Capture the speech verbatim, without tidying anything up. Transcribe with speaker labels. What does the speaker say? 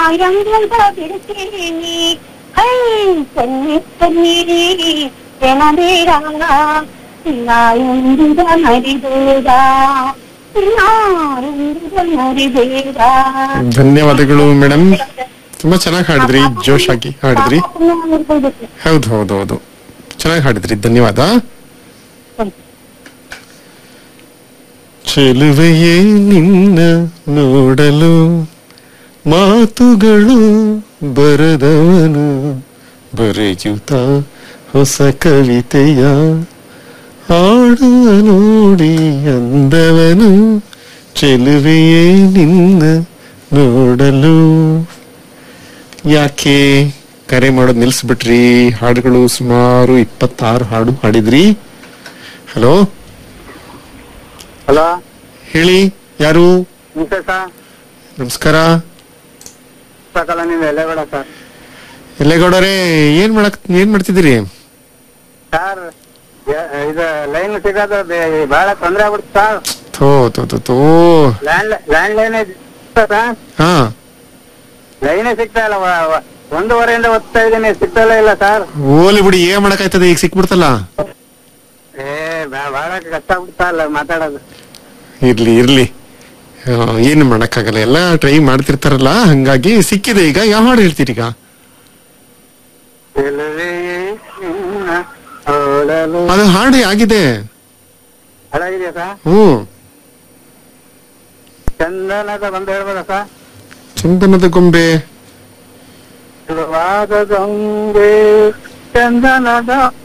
Speaker 1: ರಂಗದ ಬಿಡ್ತೀನಿ ಹೈ ಕಣ್ಣಿ ಕಣ್ಣೀರಿ ಜನಬೇಡ ಎಂದುದ ಮರಿಬೇಡ ಮರಿಬೇಡ.
Speaker 2: ಧನ್ಯವಾದಗಳು ಮೇಡಮ್, ತುಂಬಾ ಚೆನ್ನಾಗಿ ಹಾಡಿದ್ರಿ, ಜೋಶ್ ಆಗಿ ಹಾಡಿದ್ರಿ. ಹೌದು ಹೌದು ಹೌದು ಚೆನ್ನಾಗಿ ಹಾಡಿದ್ರಿ, ಧನ್ಯವಾದ. ಚೆಲುವೆಯೇ ನಿನ್ನ ನೋಡಲು ಮಾತುಗಳು ಬರದವನು ಬರೆಯುತ್ತ ಹೊಸ ಕವಿತೆಯ ಹಾಡುವ ನೋಡಿ ಅಂದವನು. ಚೆಲುವೆಯೇ ನಿನ್ನ ನೋಡಲು. ಯಾಕೆ ಕರೆ ಮಾಡೋದು ನಿಲ್ಸ್ಬಿಟ್ರಿ? ಹಾಡುಗಳು ಸುಮಾರು ಇಪ್ಪತ್ತಾರು ಹಾಡು ಹಾಡಿದ್ರಿ. ಹಲೋ
Speaker 3: ಹಲೋ,
Speaker 2: ಹೇಳಿ, ಯಾರು?
Speaker 3: ನಮಸ್ಕಾರ.
Speaker 2: ನಮಸ್ಕಾರ.
Speaker 3: ಎಲೆಗೌಡ ಸರ್.
Speaker 2: ಎಲೆಗೌಡರೇ, ಏನ್ ಮಾಡಕ್ ಏನ್ ಮಾಡ್ತಿದ್ದೀರಿ
Speaker 3: ಸರ್? ಇದು ಲೈನ್ ಸಿಗೋದು ಬಹಳ ತೊಂದ್ರೆ ಆಗ್ಬಿಡ್ತು ಸರ್.
Speaker 2: ಥೋ ಥೋ ಥೋ ಥೋ.
Speaker 3: ಲ್ಯಾಂಡ್ ಲ್ಯಾಂಡ್ ಲೈನ್ ಸರ್,
Speaker 2: ಹಾ
Speaker 3: ಲೈನೇ ಸಿಗ್ತಾ ಇಲ್ಲ. ಒಂದೂವರೆಯಿಂದ ಓದ್ತಾ ಇದ್ದೀನಿ, ಸಿಗ್ತಲೇ ಇಲ್ಲ ಸರ್.
Speaker 2: ಓಲಿ ಬಿಡಿ, ಏನ್ ಮಾಡಕ್ಕಾಯ್ತದೆ, ಈಗ ಸಿಕ್ಬಿಡ್ತಲ್ಲ.
Speaker 3: ಏ ಬಹಳ ಕಷ್ಟ ಆಗ್ಬಿಡ್ತಾ ಇಲ್ಲ ಮಾತಾಡೋದು.
Speaker 2: ಇರ್ಲಿ ಇರ್ಲಿ, ಏನು ಮಾಡಕ್ಕಾಗಲ್ಲ, ಎಲ್ಲ ಟ್ರೈ ಮಾಡ್ತಿರ್ತಾರಲ್ಲ, ಹಂಗಾಗಿ ಸಿಕ್ಕಿದೆ. ಈಗ ಯಾವ ಹಾಡು ಹೇಳ್ತೀರಿ ಈಗ? ಅದು ಹಾಡು ಆಗಿದೆ.
Speaker 3: ಹಾಳಾಗಿದೆಯಾ ಸರ್?
Speaker 2: ಹ್ಮ್,
Speaker 3: ಚಂದನದ ಗೊಂಬೆ ಹೇಳ್ಬೋದಾ ಸರ್?
Speaker 2: ಚಂದನದ ಗೊಂಬೆ.
Speaker 3: ಗೊಂಬೆ ಚಂದನದ